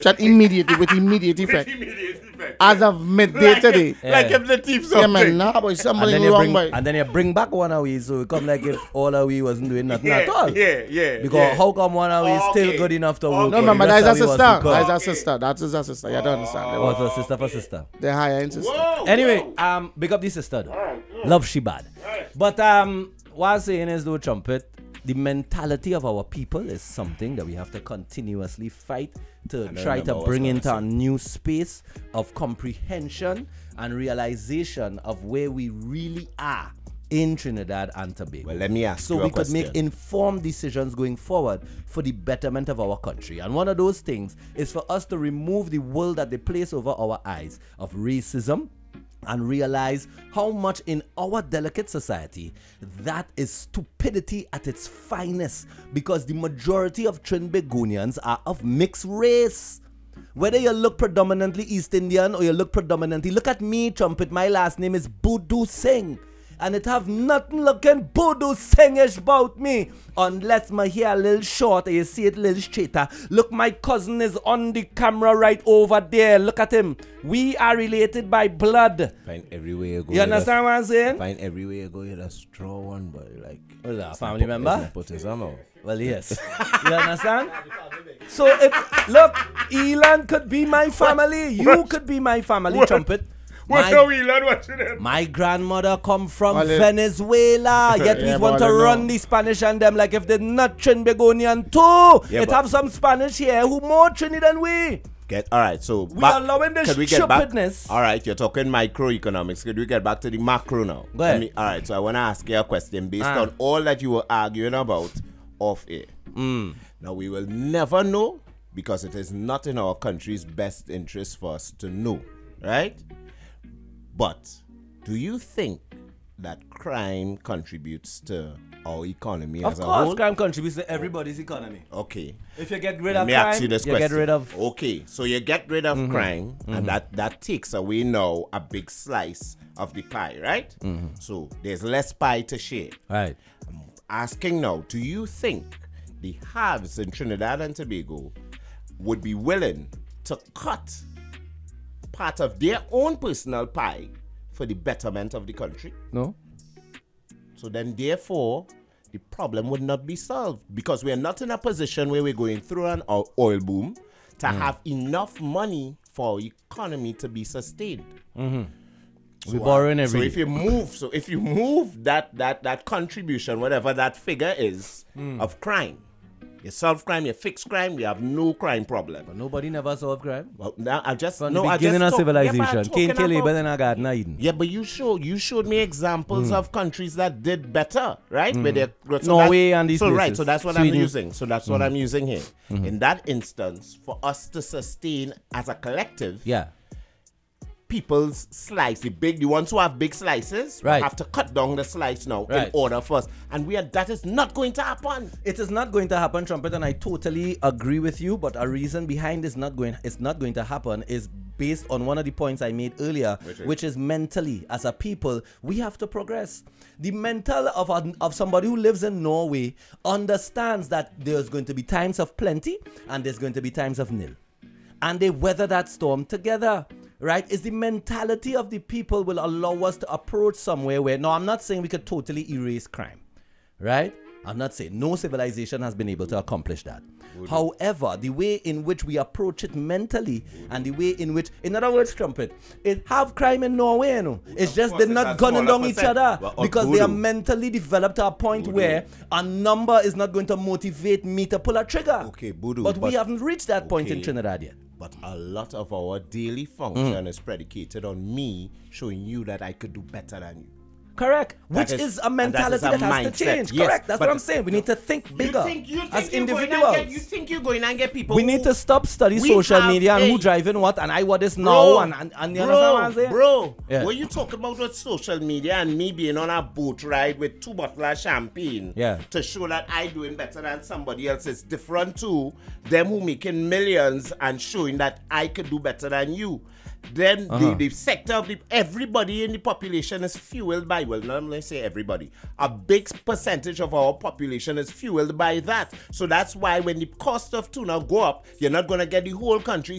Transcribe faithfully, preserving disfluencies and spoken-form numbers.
Shut immediately with immediate effect. With immediate effect. As of midday like today. If, like Yeah. if the thief Yeah, something. man, nah, boy, somebody and then, you wrong, bring, boy. and then you bring back one away, so it come like if all away wasn't doing nothing yeah, at all. yeah, yeah. Because yeah. how come one away is still Okay. good enough to Okay. work? No, but remember, the that's rest a away sister. wasn't good? That's a Okay. sister. That is a sister. You don't understand. Oh, so sister for sister. They're higher in sister. Whoa, Anyway, whoa. um, big up the sister. Though. Love she bad. But um, what I'm saying is, though, Trumpet, the mentality of our people is something that we have to continuously fight to don't try to remember what I bring was into gonna a new space of comprehension and realization of where we really are in Trinidad and Tobago. Well, let me ask so you a we could question. make informed decisions going forward for the betterment of our country. And one of those things is for us to remove the world that they place over our eyes of racism, and realize how much in our delicate society that is stupidity at its finest, because the majority of Trinbagonians are of mixed race. Whether you look predominantly East Indian or you look predominantly, look at me, Trumpet, my last name is Boodoo Singh. And it have nothing looking Boodoo Singhish about me. Unless my hair a little short and you see it a little straighter. Look, my cousin is on the camera right over there. Look at him. We are related by blood. Find everywhere you go. You understand what I'm saying? Find everywhere you go, you just draw one, but like. Was that a family member? Put his arm out. Well, yes. You understand? So, it, look, Elon could be my family. You could be my family, What? Trumpet. What My- are we learn watching them? My grandmother come from Well, it- Venezuela. Yet Yeah, we want but to I know. run the Spanish and them like if they're not Trinbagonian too. Yeah, it but- have some Spanish here who more Trini than we. Get all right. So We are allowing this can we get back? stupidness. All right, you're talking microeconomics. Could we get back to the macro now? Go ahead. Let me- all right. So I want to ask you a question based Ah. on all that you were arguing about off air. Mm. Now we will never know because it is not in our country's best interest for us to know, right? But do you think that crime contributes to our economy Of as a course, whole? crime contributes to everybody's economy. Okay. If you get rid Let of me crime, ask you this you question. get rid of. Okay, so you get rid of Mm-hmm. crime, and that, that takes away now a big slice of the pie, right? Mm-hmm. So there's less pie to share. Right. I'm asking now, do you think the haves in Trinidad and Tobago would be willing to cut part of their own personal pie for the betterment of the country? No? So then, therefore, the problem would not be solved because we are not in a position where we're going through an o- oil boom to have enough money for our economy to be sustained. Mm-hmm. So, We're borrowing uh, every So if day. you move, so if you move that that that contribution, whatever that figure is of crime, you solve crime, you fix crime, we have no crime problem. But nobody never solved crime. Well, now I just From no, the I beginning just of talk- yeah, but I'm civilization, Cain talking kill Abel about- in a Garden of Eden. Yeah, but you showed you showed me examples of countries that did better, right? Where they're, so Hmm. Norway that- and these So right, places. so that's what Sweden. I'm using. So that's Hmm. what I'm using here. In that instance, for us to sustain as a collective, Yeah. people's slice, the big, the ones who have big slices, Right. have to cut down the slice now in Right. order for us, and we are that is not going to happen. It is not going to happen, Trumpet, and I totally agree with you. But a reason behind this not going, it's not going to happen is based on one of the points I made earlier, Which is? which is mentally, as a people, we have to progress. The mental of a, of somebody who lives in Norway understands that there's going to be times of plenty and there's going to be times of nil, and they weather that storm together. Right? Is the mentality of the people will allow us to approach somewhere where, no, I'm not saying we could totally erase crime, right? I'm not saying no civilization has been able to accomplish that. However, the way in which we approach it mentally and the way in which, in other words, Trumpet, it have crime in Norway, you know. It's just course, they're it's not a gunning smaller down each percent. other Well, uh, because they are voodoo. mentally developed to a point Voodoo. where a number is not going to motivate me to pull a trigger. Okay, voodoo, But, we but- haven't reached that point in Okay. Trinidad yet. But a lot of our daily function is predicated on me showing you that I could do better than you. Correct. That Which is- is, a and that mentality is a that, has mindset. to change. Yes, Correct. That's but- what I'm saying. We need to think bigger You think, you think as you're going and individuals. get, you think you're going and get people We who- need to stop study We social have media and a- who driving what and I what is Bro, now and, and, and you bro, understand what I'm saying? bro, Yeah. what you talk about with social media and me being on a boat ride with two bottles of champagne Yeah. to show that I doing better than somebody else is different to them who making millions and showing that I could do better than you. then Uh-huh. the, the sector of the everybody in the population is fueled by, well, not let me say everybody, a big percentage of our population is fueled by that. So that's why when the cost of tuna go up, you're not going to get the whole country